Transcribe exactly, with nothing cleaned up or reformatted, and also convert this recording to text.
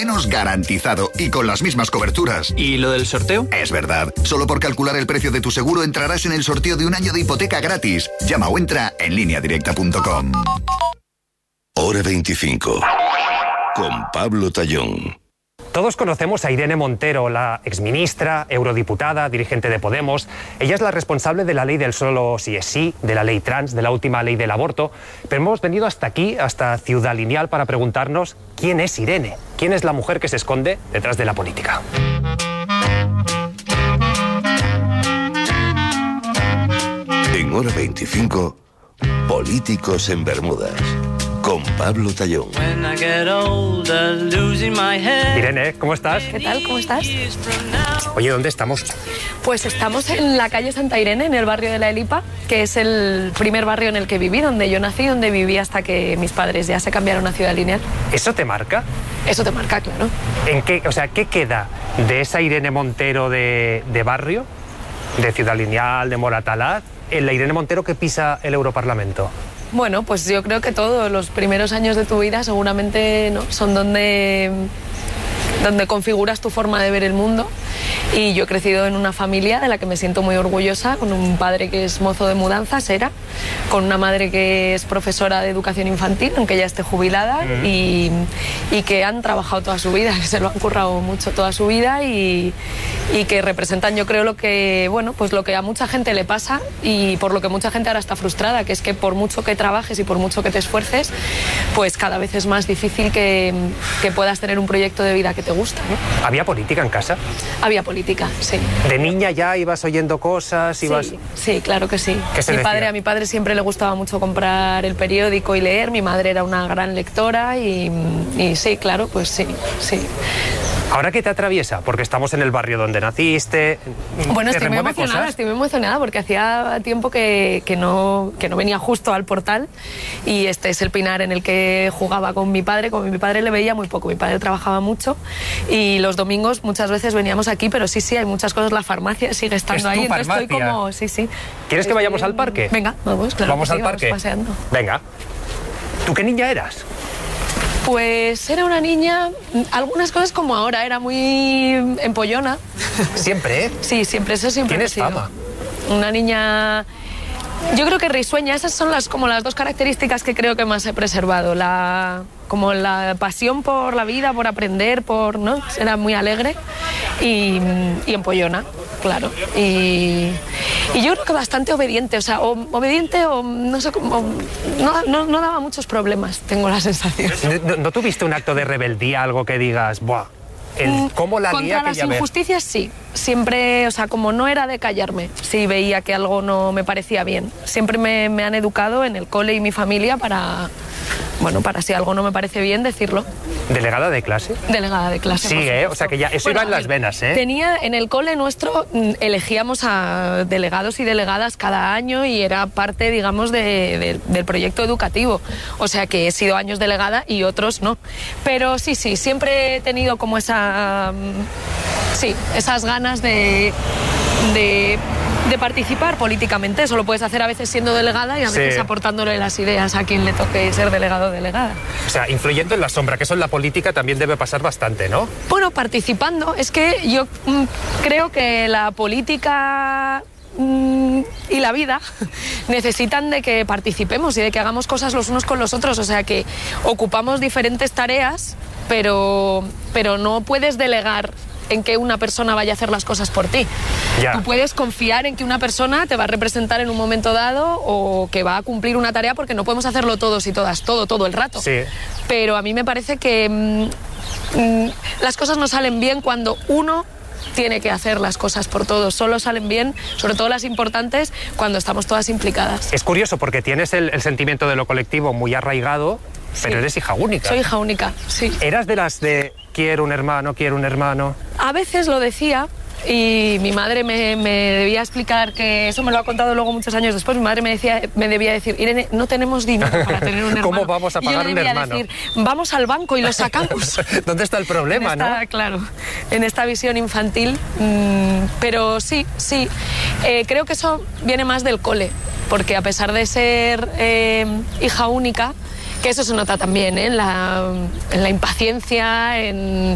menos garantizado y con las mismas coberturas. ¿Y lo del sorteo? Es verdad. Solo por calcular el precio de tu seguro entrarás en el sorteo de un año de hipoteca gratis. Llama o entra en línea directa punto com. Hora veinticinco. Con Pablo Tallón. Todos conocemos a Irene Montero, la exministra, eurodiputada, dirigente de Podemos. Ella es la responsable de la ley del solo sí es sí, de la ley trans, de la última ley del aborto. Pero hemos venido hasta aquí, hasta Ciudad Lineal, para preguntarnos quién es Irene, quién es la mujer que se esconde detrás de la política. En Hora veinticinco, Políticos en Bermudas. Con Pablo Tallón. Irene, ¿cómo estás? ¿Qué tal? ¿Cómo estás? Oye, ¿dónde estamos? Pues estamos en la calle Santa Irene, en el barrio de La Elipa, que es el primer barrio en el que viví, donde yo nací, donde viví hasta que mis padres ya se cambiaron a Ciudad Lineal. ¿Eso te marca? Eso te marca, claro. ¿En qué, o sea, qué queda de esa Irene Montero de, de barrio, de Ciudad Lineal, de Moratalaz, en la Irene Montero que pisa el Europarlamento? Bueno, pues yo creo que todos los primeros años de tu vida seguramente, ¿no?, son donde, donde configuras tu forma de ver el mundo. Y yo he crecido en una familia de la que me siento muy orgullosa, con un padre que es mozo de mudanzas, era, con una madre que es profesora de educación infantil, aunque ya esté jubilada, uh-huh. y, y que han trabajado toda su vida, que se lo han currado mucho toda su vida y, y que representan, yo creo, lo que, bueno, pues lo que a mucha gente le pasa y por lo que mucha gente ahora está frustrada, que es que por mucho que trabajes y por mucho que te esfuerces, pues cada vez es más difícil que, que puedas tener un proyecto de vida que te gusta, ¿no? ¿Había política en casa? Había política, sí. ¿De niña ya ibas oyendo cosas? Ibas... Sí, sí, claro que sí. ¿Qué se mi decía? padre, a mi padre siempre le gustaba mucho comprar el periódico y leer. Mi madre era una gran lectora y, y sí, claro, pues sí, sí. ¿Ahora qué te atraviesa? Porque estamos en el barrio donde naciste. Bueno, ¿Te estoy muy emocionada, cosas? estoy muy emocionada porque hacía tiempo que, que, no, que no venía justo al portal y este es el pinar en el que jugaba con mi padre. Con mi padre le veía muy poco, mi padre trabajaba mucho y los domingos muchas veces veníamos aquí, pero sí, sí, hay muchas cosas, la farmacia sigue estando ahí, entonces estoy como, sí, sí. ¿Quieres que estoy... vayamos al parque? Venga, vamos, claro. Vamos sí, al parque. Vamos paseando. Venga. ¿Tú qué niña eras? Pues era una niña, algunas cosas como ahora, era muy empollona. ¿Siempre, eh? Sí, siempre, eso siempre. ¿Tienes fama? Una niña, yo creo que risueña, esas son las, como las dos características que creo que más he preservado, la, como la pasión por la vida, por aprender, por, ¿no? Era muy alegre y, y empollona, claro. Y, y yo creo que bastante obediente, o sea, o, obediente o no sé cómo, no, no, no daba muchos problemas, tengo la sensación. ¿No, no tuviste un acto de rebeldía, algo que digas, buah, el, cómo la lía Contra las injusticias sí, siempre, o sea, como no era de callarme, sí veía que algo no me parecía bien. Siempre me, me han educado en el cole y mi familia para, bueno, para si algo no me parece bien, decirlo. ¿Delegada de clase? Delegada de clase. Sí, ¿eh? O sea que ya, eso bueno, iba en las venas, ¿eh? Tenía, en el cole nuestro, elegíamos a delegados y delegadas cada año y era parte, digamos, de, de, del proyecto educativo. O sea que he sido años delegada y otros no. Pero sí, sí, siempre he tenido como esa, sí, esas ganas de... de de participar políticamente. Eso lo puedes hacer a veces siendo delegada y a veces sí, aportándole las ideas a quien le toque ser delegado o delegada. O sea, influyendo en la sombra, que eso en la política también debe pasar bastante, ¿no? Bueno, participando. Es que yo mmm, creo que la política mmm, y la vida necesitan de que participemos y de que hagamos cosas los unos con los otros. O sea, que ocupamos diferentes tareas, pero, pero no puedes delegar en que una persona vaya a hacer las cosas por ti. Ya. Tú puedes confiar en que una persona te va a representar en un momento dado o que va a cumplir una tarea, porque no podemos hacerlo todos y todas, todo, todo el rato. Sí. Pero a mí me parece que mmm, mmm, las cosas no salen bien cuando uno tiene que hacer las cosas por todos. Solo salen bien, sobre todo las importantes, cuando estamos todas implicadas. Es curioso porque tienes el, el sentimiento de lo colectivo muy arraigado, pero sí, eres hija única. Soy hija única, sí. ¿Eras de las de quiero un hermano, quiero un hermano? A veces lo decía y mi madre me, me debía explicar, que eso me lo ha contado luego muchos años después. Mi madre me, decía, me debía decir, Irene, no tenemos dinero para tener un hermano. ¿Cómo vamos a pagar y yo un debía hermano? decir, vamos al banco y lo sacamos. ¿Dónde está el problema, en esta, no? Claro, en esta visión infantil. Mmm, pero sí, sí, eh, creo que eso viene más del cole, porque a pesar de ser eh, hija única, que eso se nota también, ¿eh? en, la, en la impaciencia, en